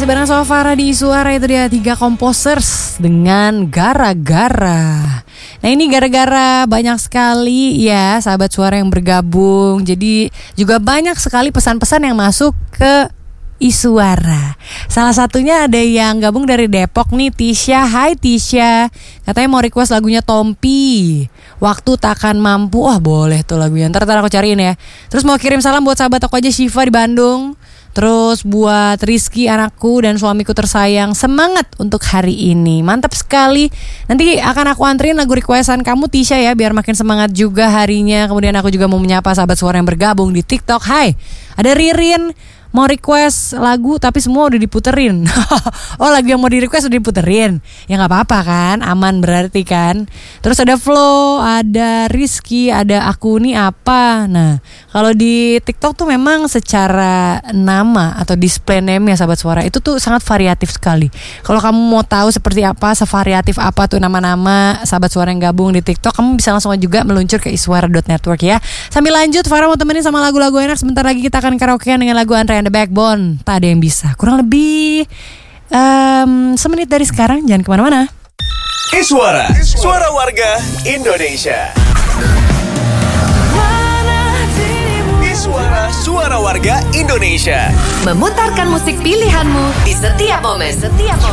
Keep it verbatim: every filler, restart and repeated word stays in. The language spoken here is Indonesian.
masih bareng sama Farah di Suara. Itu dia tiga composers dengan Gara-Gara. Nah ini gara-gara banyak sekali ya sahabat Suara yang bergabung. Jadi juga banyak sekali pesan-pesan yang masuk ke Isuara. Salah satunya ada yang gabung dari Depok nih, Tisha. Hai Tisha, katanya mau request lagunya Tompi, Waktu Takkan Mampu. Wah boleh tuh lagunya, ntar, ntar aku cariin ya. Terus mau kirim salam buat sahabat aku aja, Syifa di Bandung. Terus buat Rizky anakku dan suamiku tersayang, semangat untuk hari ini. Mantap sekali. Nanti akan aku anterin lagu requestan kamu Tisha ya, biar makin semangat juga harinya. Kemudian aku juga mau menyapa sahabat Suara yang bergabung di TikTok. Hai, ada Ririn mau request lagu tapi semua udah diputerin. Oh lagu yang mau di request udah diputerin. Ya gak apa-apa kan, aman berarti kan. Terus ada Flo, ada Rizky, ada aku nih apa. Nah kalau di TikTok tuh memang secara nama atau display name ya sahabat Suara, itu tuh sangat variatif sekali. Kalau kamu mau tahu seperti apa, sevariatif apa tuh nama-nama sahabat Suara yang gabung di TikTok, kamu bisa langsung juga meluncur ke iswara dot network ya. Sambil lanjut, Farah mau temenin sama lagu-lagu enak. Sebentar lagi kita akan karaokean dengan lagu Andre The Backbone, Tak Ada Yang Bisa. Kurang lebih um, semenit dari sekarang, jangan kemana-mana. Iswara, suara warga Indonesia. Iswara, suara warga Indonesia. Memutarkan musik pilihanmu di setiap momen. Setiap momen.